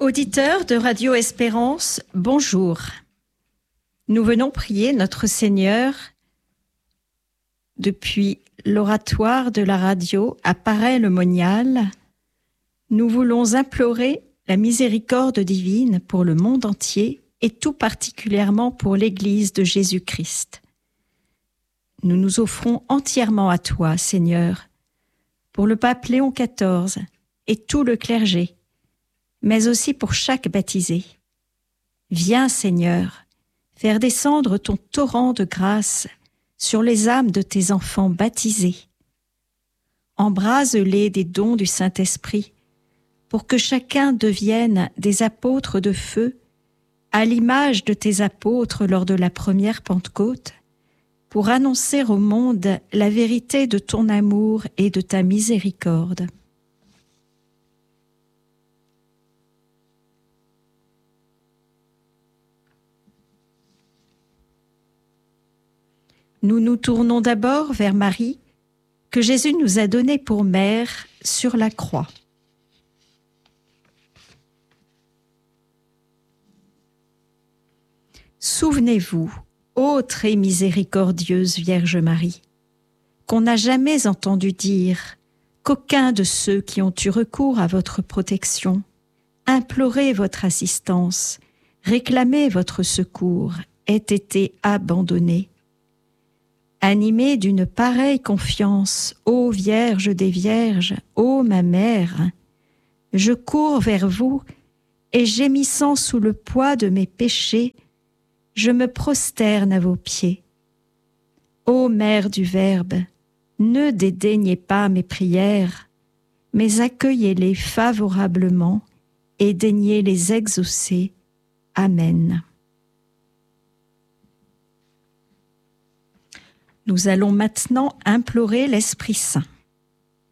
Auditeurs de Radio Espérance, bonjour. Nous venons prier notre Seigneur depuis l'oratoire de la radio à Paray-le-Monial. Nous voulons implorer la miséricorde divine pour le monde entier et tout particulièrement pour l'Église de Jésus-Christ. Nous nous offrons entièrement à toi, Seigneur, pour le pape Léon XIV et tout le clergé, mais aussi pour chaque baptisé. Viens, Seigneur, faire descendre ton torrent de grâce sur les âmes de tes enfants baptisés. Embrase-les des dons du Saint-Esprit pour que chacun devienne des apôtres de feu à l'image de tes apôtres lors de la première Pentecôte, pour annoncer au monde la vérité de ton amour et de ta miséricorde. Nous nous tournons d'abord vers Marie, que Jésus nous a donnée pour mère sur la croix. Souvenez-vous, ô très miséricordieuse Vierge Marie, qu'on n'a jamais entendu dire qu'aucun de ceux qui ont eu recours à votre protection, imploré votre assistance, réclamé votre secours, ait été abandonné. Animée d'une pareille confiance, ô Vierge des Vierges, ô ma mère, je cours vers vous et gémissant sous le poids de mes péchés, je me prosterne à vos pieds. Ô Mère du Verbe, ne dédaignez pas mes prières, mais accueillez-les favorablement et daignez les exaucer. Amen. Nous allons maintenant implorer l'Esprit Saint.